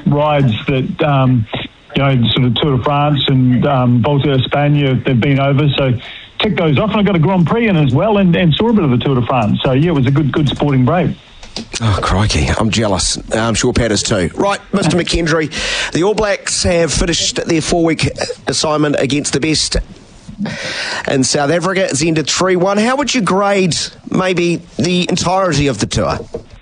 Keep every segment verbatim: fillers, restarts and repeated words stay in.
rides that, um, you know, sort of Tour de France and um, Volta a España, they've been over. So tick those off. And I got a Grand Prix in as well and, and saw a bit of the Tour de France. So, yeah, it was a good, good sporting break. Oh, crikey. I'm jealous. I'm sure Pat is too. Right, Mister McKendry, the All Blacks have finished their four-week assignment against the best in South Africa. It's ended three one. How would you grade maybe the entirety of the tour?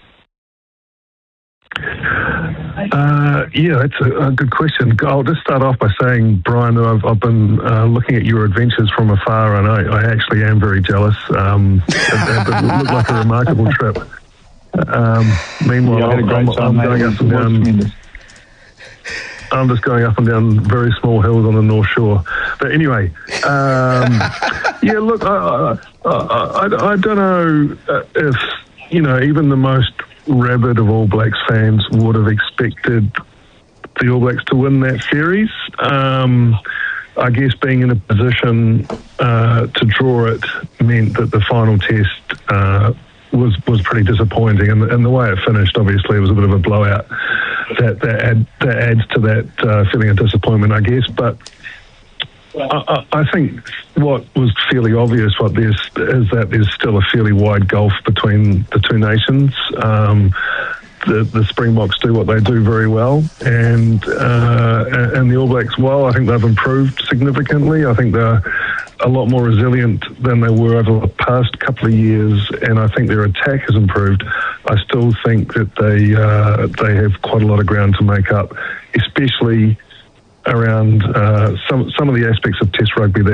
Uh, yeah, that's a, a good question. I'll just start off by saying, Brian, I've, I've been uh, looking at your adventures from afar, and I, I actually am very jealous. Um, it, it looked like a remarkable trip. Um, meanwhile, yeah, I'm, I'm, I'm going up and down. I'm just going up and down very small hills on the North Shore. But anyway, um, yeah. Look, I, I, I, I don't know if you know even the most rabid of All Blacks fans would have expected the All Blacks to win that series. Um, I guess being in a position uh, to draw it meant that the final test. Uh, was was pretty disappointing, and, and the way it finished, obviously, it was a bit of a blowout. That that, add, that adds to that uh, feeling of disappointment, I guess. But I, I think what was fairly obvious what there's, is that there's still a fairly wide gulf between the two nations. Um, the, the Springboks do what they do very well, and uh, and the All Blacks, well, I think they've improved significantly. I think they're a lot more resilient than they were over the past couple of years, and I think their attack has improved. I still think that they uh, they have quite a lot of ground to make up, especially around uh, some some of the aspects of Test rugby that